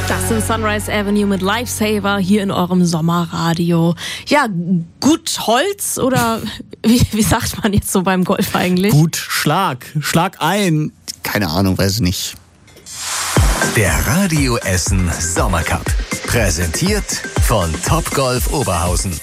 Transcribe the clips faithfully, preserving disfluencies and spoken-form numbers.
Das ist Sunrise Avenue mit Lifesaver hier in eurem Sommerradio. Ja, gut Holz oder wie, wie sagt man jetzt so beim Golf eigentlich? Gut Schlag, Schlag ein. Keine Ahnung, weiß ich nicht. Der Radio Essen Sommercup. Präsentiert von Topgolf Oberhausen.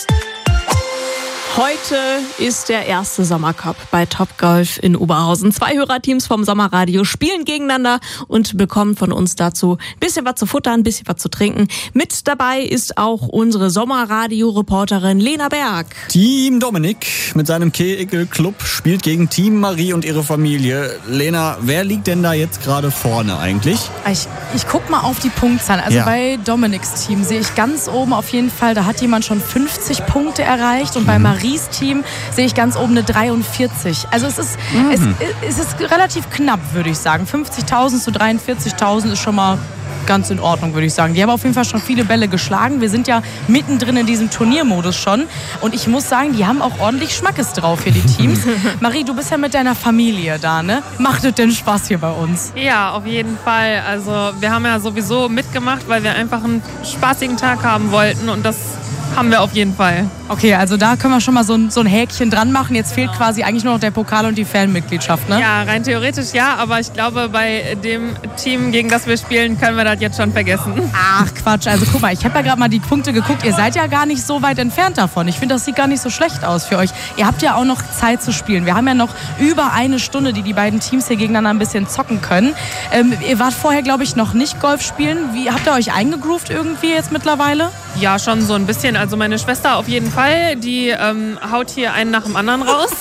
Heute ist der erste Sommercup bei Topgolf in Oberhausen. Zwei Hörerteams vom Sommerradio spielen gegeneinander und bekommen von uns dazu ein bisschen was zu futtern, ein bisschen was zu trinken. Mit dabei ist auch unsere Sommerradio-Reporterin Lena Berg. Team Dominik mit seinem Kegelclub spielt gegen Team Marie und ihre Familie. Lena, wer liegt denn da jetzt gerade vorne eigentlich? Ich, ich guck mal auf die Punktzahl. Also ja. Bei Dominiks Team sehe ich ganz oben auf jeden Fall, da hat jemand schon fünfzig Punkte erreicht und mhm. bei Maries Team sehe ich ganz oben eine dreiundvierzig. Also es ist, mhm. es, es ist relativ knapp, würde ich sagen. fünfzigtausend zu dreiundvierzigtausend ist schon mal ganz in Ordnung, würde ich sagen. Die haben auf jeden Fall schon viele Bälle geschlagen. Wir sind ja mittendrin in diesem Turniermodus schon. Und ich muss sagen, die haben auch ordentlich Schmackes drauf hier, die Teams. Marie, du bist ja mit deiner Familie da, ne? Macht es denn Spaß hier bei uns? Ja, auf jeden Fall. Also wir haben ja sowieso mitgemacht, weil wir einfach einen spaßigen Tag haben wollten. Und das haben wir auf jeden Fall. Okay, also da können wir schon mal so ein, so ein Häkchen dran machen. Jetzt fehlt quasi eigentlich nur noch der Pokal und die Fanmitgliedschaft, ne? Ja, rein theoretisch ja, aber ich glaube, bei dem Team, gegen das wir spielen, können wir das jetzt schon vergessen. Ach Quatsch, also guck mal, ich habe ja gerade mal die Punkte geguckt. Ihr seid ja gar nicht so weit entfernt davon. Ich finde, das sieht gar nicht so schlecht aus für euch. Ihr habt ja auch noch Zeit zu spielen. Wir haben ja noch über eine Stunde, die die beiden Teams hier gegeneinander ein bisschen zocken können. Ähm, ihr wart vorher, glaube ich, noch nicht Golf spielen. Wie, habt ihr euch eingegroovt irgendwie jetzt mittlerweile? Ja, schon so ein bisschen. Also meine Schwester auf jeden Fall, die ähm, haut hier einen nach dem anderen raus.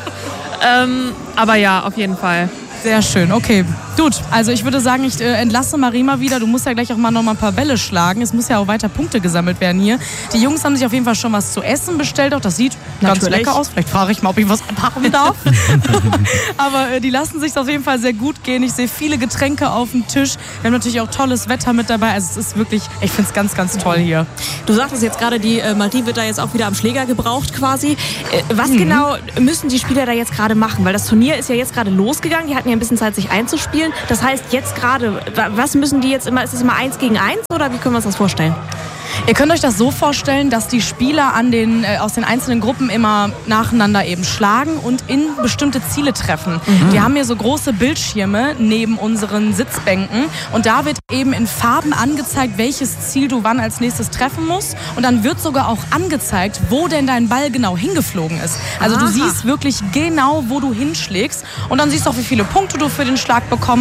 ähm, aber ja, auf jeden Fall. Sehr schön, okay. Gut, also ich würde sagen, ich äh, entlasse Marie mal wieder. Du musst ja gleich auch mal noch mal ein paar Bälle schlagen. Es muss ja auch weiter Punkte gesammelt werden hier. Die Jungs haben sich auf jeden Fall schon was zu essen bestellt. Auch das sieht Natürlich. ganz lecker aus. Vielleicht frage ich mal, ob ich was machen darf. Aber äh, die lassen sich auf jeden Fall sehr gut gehen. Ich sehe viele Getränke auf dem Tisch. Wir haben natürlich auch tolles Wetter mit dabei. Also es ist wirklich, ich finde es ganz, ganz toll hier. Du sagtest jetzt gerade, die äh, Marie wird da jetzt auch wieder am Schläger gebraucht quasi. Äh, was mhm. genau müssen die Spieler da jetzt gerade machen? Weil das Turnier ist ja jetzt gerade losgegangen. Die hatten ja ein bisschen Zeit, sich einzuspielen. Das heißt, jetzt gerade, was müssen die jetzt immer, ist es immer eins gegen eins oder wie können wir uns das vorstellen? Ihr könnt euch das so vorstellen, dass die Spieler an den, äh, aus den einzelnen Gruppen immer nacheinander eben schlagen und in bestimmte Ziele treffen. Mhm. Wir haben hier so große Bildschirme neben unseren Sitzbänken und da wird eben in Farben angezeigt, welches Ziel du wann als nächstes treffen musst. Und dann wird sogar auch angezeigt, wo denn dein Ball genau hingeflogen ist. Also Aha. du siehst wirklich genau, wo du hinschlägst und dann siehst du auch, wie viele Punkte du für den Schlag bekommst.